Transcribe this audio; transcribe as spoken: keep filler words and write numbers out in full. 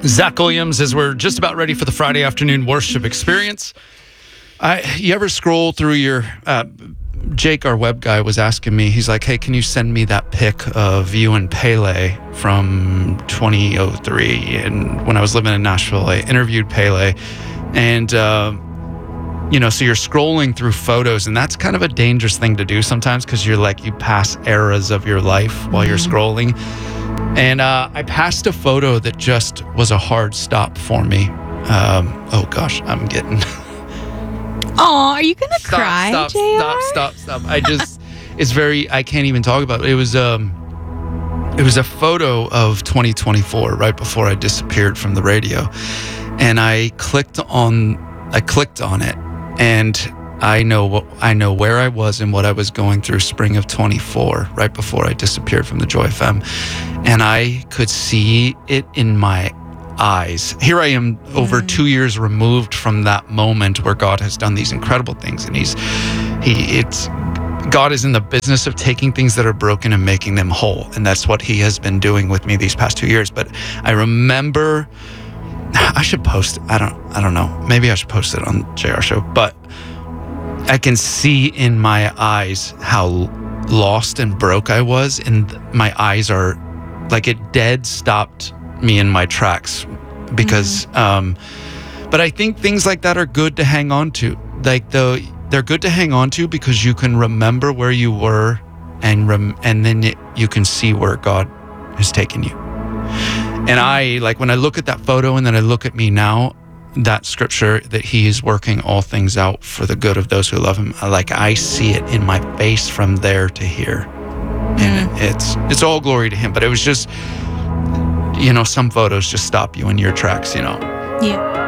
Zach Williams, as we're just about ready for the Friday afternoon worship experience. I, you ever scroll through your, uh, Jake, our web guy, was asking me, he's like, hey, can you send me that pic of you and Pele from twenty oh three? And when I was living in Nashville, I interviewed Pele. And, uh, you know, so you're scrolling through photos, and that's kind of a dangerous thing to do sometimes because you're like, you pass eras of your life while you're scrolling. And uh, I passed a photo that just was a hard stop for me. Um, oh, gosh, I'm getting... Oh, are you going to stop, cry, stop, J R? Stop, stop, stop. I just... it's very... I can't even talk about it. It was, um, it was a photo of twenty twenty-four, right before I disappeared from the radio. And I clicked on... I clicked on it, and I know what I know where I was and what I was going through spring of twenty-four, right before I disappeared from the Joy F M. And I could see it in my eyes. Here I am over mm. two years removed from that moment where God has done these incredible things. And he's, he, it's, God is in the business of taking things that are broken and making them whole. And that's what he has been doing with me these past two years. But I remember, I should post, I don't, I don't know. Maybe I should post it on J R Show, but I can see in my eyes how lost and broke I was. And my eyes are like, it dead stopped me in my tracks because, mm-hmm. um, but I think things like that are good to hang on to. Like the, they're good to hang on to because you can remember where you were and, rem- and then it, you can see where God has taken you. And I, like, when I look at that photo and then I look at me now, that scripture that he is working all things out for the good of those who love him, like I see it in my face from there to here. And mm. it's it's all glory to him. But it was just, you know, some photos just stop you in your tracks, you know. Yeah.